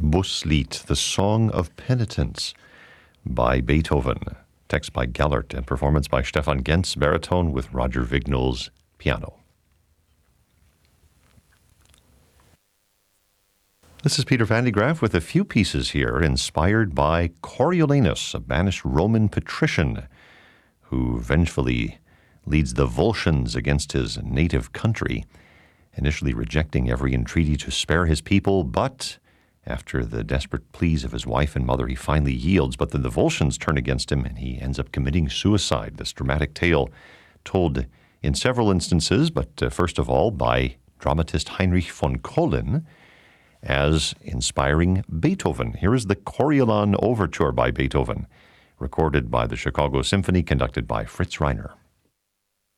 Buslied, the Song of Penitence by Beethoven. Text by Gellert and performance by Stefan Gentz, baritone, with Roger Vignol's piano. This is Peter Van de Graaff with a few pieces here inspired by Coriolanus, a banished Roman patrician who vengefully leads the Volscians against his native country, initially rejecting every entreaty to spare his people, but after the desperate pleas of his wife and mother, he finally yields. But then the Volscians turn against him, and he ends up committing suicide. This dramatic tale told in several instances, but first of all by dramatist Heinrich von Collin as inspiring Beethoven. Here is the Coriolan Overture by Beethoven, recorded by the Chicago Symphony, conducted by Fritz Reiner.